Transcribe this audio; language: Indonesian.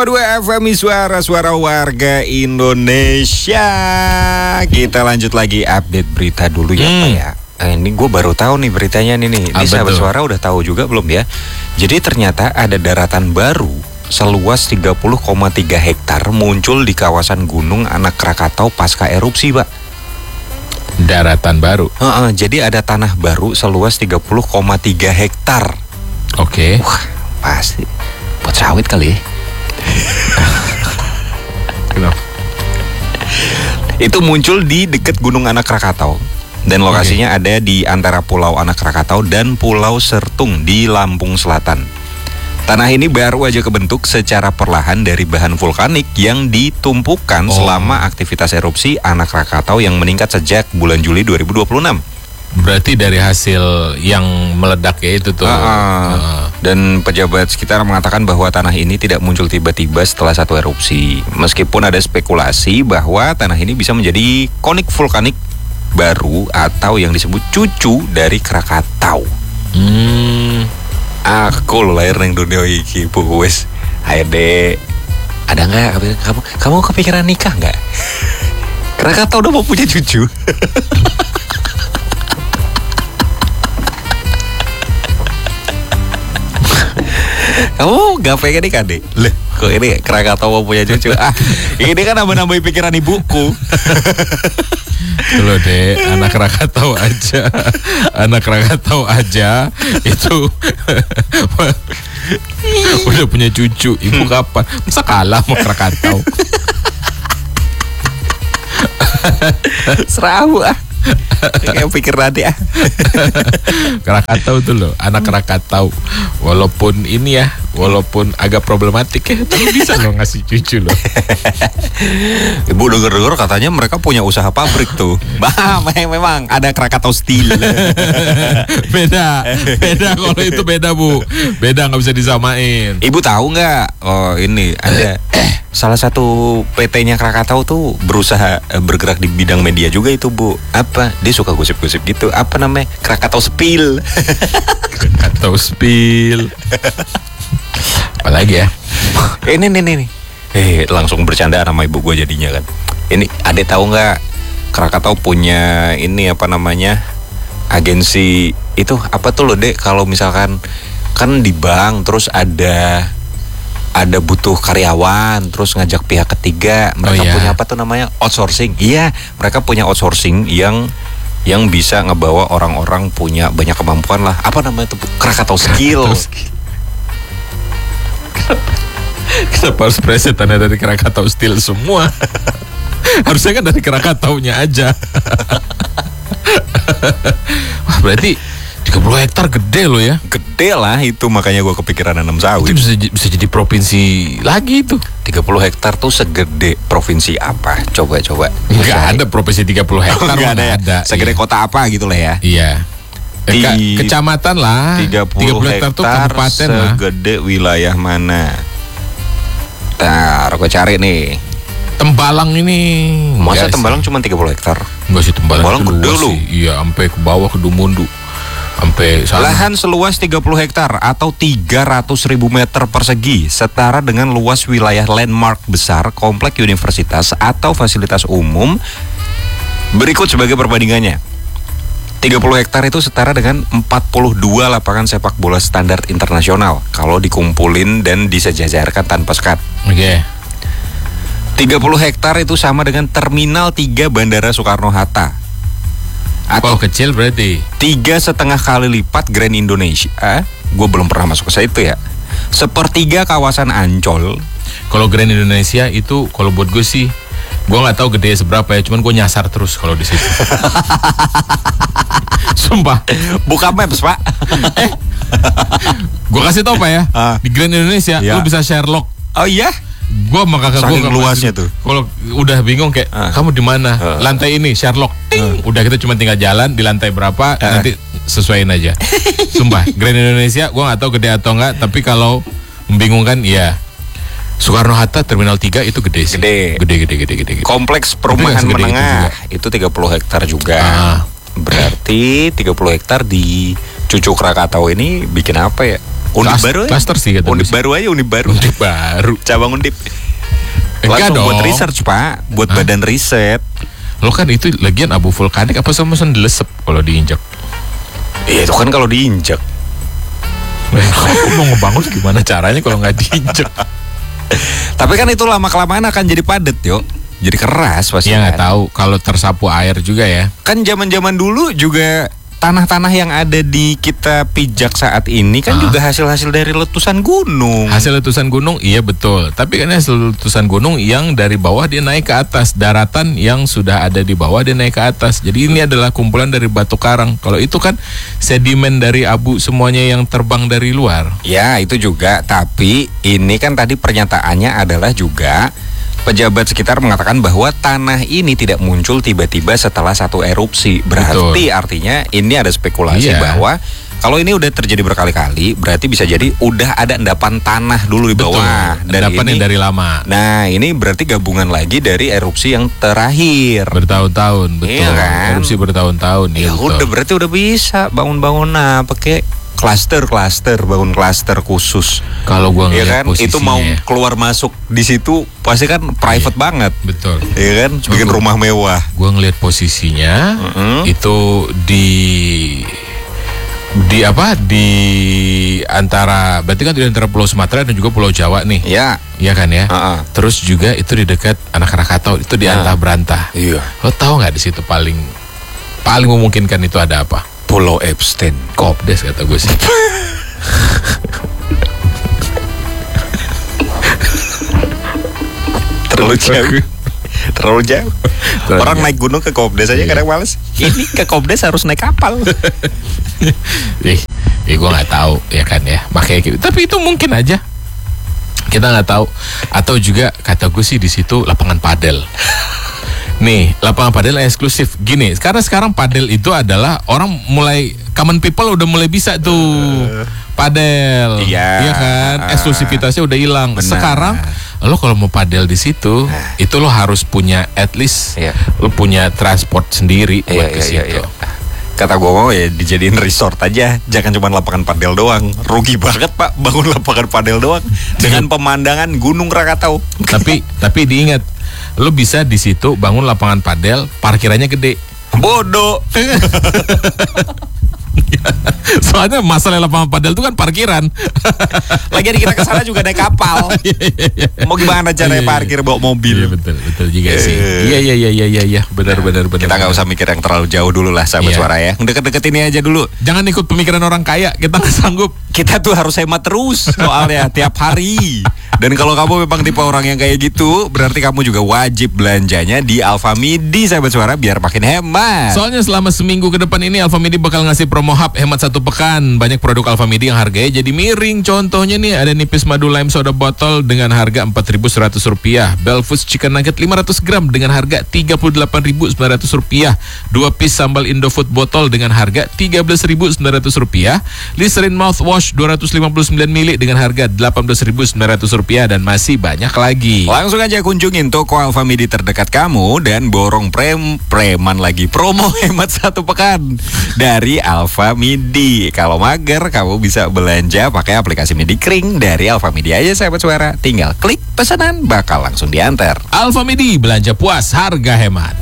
2 FM suara warga Indonesia. Kita lanjut lagi update berita dulu ya Pak ya. Ini gue baru tahu nih beritanya nih. Ini sahabat suara udah tahu juga belum ya? Jadi ternyata ada daratan baru seluas 30,3 hektar muncul di kawasan Gunung Anak Krakatau pasca erupsi, Pak. Daratan baru? Jadi ada tanah baru seluas 30,3 hektar. Oke. Wah, pasti buat sawit kali ya. Kenapa? Itu muncul di dekat Gunung Anak Krakatau. Dan lokasinya ada di antara Pulau Anak Krakatau dan Pulau Sertung di Lampung Selatan. Tanah ini baru aja kebentuk secara perlahan dari bahan vulkanik yang ditumpukan selama aktivitas erupsi Anak Krakatau yang meningkat sejak bulan Juli 2026. Berarti dari hasil yang meledak ya itu tuh. Dan pejabat sekitar mengatakan bahwa tanah ini tidak muncul tiba-tiba setelah satu erupsi. Meskipun ada spekulasi bahwa tanah ini bisa menjadi konik vulkanik baru atau yang disebut cucu dari Krakatau. Aku lahir neng dunia iki bu wes. Ayo dek, ada nggak kamu kepikiran nikah nggak? Krakatau udah mau punya cucu. Kamu gak pengen nikah deh? Leh, kok ini Krakatau mau punya cucu? Ini kan nambah-nambahin pikiran ibuku. Loh deh, anak Krakatau aja itu udah punya cucu. Ibu kapan? Masa kalah sama Krakatau? Serabu kayak pikir nanti Krakatau tuh loh, anak Krakatau. Walaupun ini ya, walaupun agak problematik ya, tapi bisa loh ngasih cucu loh. Ibu denger-denger katanya mereka punya usaha pabrik tuh. Memang ada Krakatau Steel. Beda kalau itu beda Bu. Beda, nggak bisa disamain. Ibu tahu nggak? Oh ini ada salah satu PT-nya Krakatau tuh berusaha bergerak di bidang media juga itu Bu. Apa? Dia suka gosip-gosip gitu. Apa namanya? Krakatau Spill. Krakatau Spill. Apalagi ya? Ini. Langsung bercanda sama ibu gue jadinya kan. Ini adek tahu nggak? Krakatau punya ini apa namanya? Agensi itu apa tuh loh Dek? Kalau misalkan kan di bank terus ada butuh karyawan, terus ngajak pihak ketiga, mereka punya apa tuh namanya, outsourcing. Iya, mereka punya outsourcing yang bisa ngebawa orang-orang punya banyak kemampuan lah. Apa namanya tuh? Krakatau Skill. Kenapa harus presetannya dari Krakatau Steel semua? Harusnya kan dari Krakataunya aja. Wah, berarti 30 hektar gede loh ya. Gede lah itu, makanya gue kepikiran nanam sawit. Itu bisa jadi provinsi lagi itu. 30 hektar tuh segede provinsi apa? Coba. Enggak ada provinsi 30 hektar. Enggak ada. Segede kota apa gitu lah ya. Iya. Kecamatan lah. 30 hektar tuh kabupaten lah. Segede wilayah mana? Ntar gue cari nih. Tembalang ini. Masa Tembalang cuma 30 hektar? Enggak sih, Tembalang gede loh. Iya, sampai ke bawah ke Dumundu. Sampai sana. Lahan seluas 30 hektar atau 300.000 meter persegi, setara dengan luas wilayah landmark besar, komplek universitas atau fasilitas umum. Berikut sebagai perbandingannya. 30 hektar itu setara dengan 42 lapangan sepak bola standar internasional kalau dikumpulin dan disejajarkan tanpa sekat. Oke. 30 hektar itu sama dengan Terminal 3 Bandara Soekarno-Hatta. Atau kecil berarti 3,5 kali lipat Grand Indonesia. Gue belum pernah masuk ke situ ya. Sepertiga kawasan Ancol. Kalau Grand Indonesia itu, kalau buat gue sih, gue nggak tahu gede seberapa ya. Cuman gue nyasar terus kalau di situ. Sumpah. Buka maps Pak. Gue kasih tau Pak ya. Di Grand Indonesia lu bisa Sherlock. Oh iya? Gue sama kakak gue luasnya tuh. Kalau udah bingung kayak kamu di mana? Lantai ini Sherlock. Udah kita cuma tinggal jalan di lantai berapa, nanti sesuaiin aja. Sumpah, Grand Indonesia gue nggak tahu gede atau enggak, tapi kalau membingungkan ya Soekarno Hatta Terminal 3 itu gede sih. Gede. Kompleks perumahan menengah itu 30 hektar juga. Berarti 30 hektar di Cucu Krakatau ini bikin apa ya? Undip baru ya? Cluster sih kata Undip baru aja, Undip baru. Undip baru. Cabang Undip. Enggak Langsung dong. buat research Pak, buat badan riset. Lo kan itu lagian abu vulkanik apa sama sendelesep kalau diinjak. Iya itu kan kalau diinjak. Aku mau ngebangun gimana caranya kalau nggak diinjak? Tapi kan itu lama-kelamaan akan jadi padat yo. Jadi keras pasti. Ya nggak kan. tahu kalau tersapu air juga ya. Kan zaman-zaman dulu juga tanah-tanah yang ada di kita pijak saat ini kan juga hasil-hasil dari letusan gunung. Hasil letusan gunung iya betul. Tapi kan hasil letusan gunung yang dari bawah dia naik ke atas, daratan yang sudah ada di bawah dia naik ke atas. Jadi ini adalah kumpulan dari batu karang. Kalau itu kan sedimen dari abu semuanya yang terbang dari luar. Ya itu juga. Tapi ini kan tadi pernyataannya adalah juga pejabat sekitar mengatakan bahwa tanah ini tidak muncul tiba-tiba setelah satu erupsi. Berarti artinya ini ada spekulasi bahwa kalau ini udah terjadi berkali-kali, berarti bisa jadi udah ada endapan tanah dulu di bawah. Endapan yang dari lama. Nah ini berarti gabungan lagi dari erupsi yang terakhir. Bertahun-tahun, betul. Iya kan? Erupsi bertahun-tahun. Ya udah berarti udah bisa bangun-bangun pakai klaster bangun klaster khusus. Kalau gua ngeliat kan itu mau keluar masuk di situ pasti kan private banget. Betul. Iya kan bikin rumah mewah. Gua ngeliat posisinya itu di antara berarti kan di antara Pulau Sumatera dan juga Pulau Jawa nih. Iya. Iya kan ya. Terus juga itu di dekat Anak Krakatau itu di Antah Berantah. Iya. Lo tahu nggak di situ paling memungkinkan itu ada apa? Pulau Epstein. Kopdes kata gue sih. Terlalu jauh. Orang naik gunung ke Kopdes aja kadang males. Ini ke Kopdes harus naik kapal. Gue nggak tahu ya kan ya. Makanya gitu. Tapi itu mungkin aja. Kita nggak tahu. Atau juga kata gue sih di situ lapangan padel. Nih, lapangan padel eksklusif. Gini, karena sekarang padel itu adalah orang mulai common people udah mulai bisa tuh padel. Iya kan? Eksklusivitasnya udah hilang. Sekarang lo kalau mau padel di situ, itu lo harus punya at least lo punya transport sendiri buat ke situ. Kata gue mau ya dijadiin resort aja, jangan cuma lapangan padel doang. Rugi banget Pak bangun lapangan padel doang dengan pemandangan Gunung Krakatau. Tapi diingat, lo bisa di situ bangun lapangan padel, parkirannya gede. Bodoh. Soalnya masalah lapangan padel itu kan parkiran. Lagian kita kesana juga naik kapal. Mau gimana caranya parkir bawa mobil? Iya betul juga sih. Iya benar. Kita nggak usah mikir yang terlalu jauh dulu lah sahabat suara ya. Deket-deket ini aja dulu. Jangan ikut pemikiran orang kaya, kita nggak sanggup. Kita tuh harus hemat terus soalnya tiap hari. Dan kalau kamu memang tipe orang yang kayak gitu, berarti kamu juga wajib belanjanya di Alfamidi sahabat suara biar makin hemat. Soalnya selama seminggu ke depan ini Alfamidi bakal ngasih promo hub hemat 1 pekan. Banyak produk Alfamidi yang harganya jadi miring. Contohnya nih ada nipis madu lime soda botol dengan harga Rp4.100, Belfus chicken nugget 500 gram dengan harga Rp38.900, 2 piece sambal Indofood botol dengan harga Rp13.900, Listerine mouthwash 259 ml dengan harga Rp18.900 dan masih banyak lagi. Langsung aja kunjungin toko Alfamidi terdekat kamu dan borong preman lagi promo hemat 1 pekan dari Alfamidi. Kalau mager kamu bisa belanja pakai aplikasi Midikring dari Alfamidi aja sahabat suara. Tinggal klik pesanan bakal langsung diantar. Alfamidi, belanja puas harga hemat.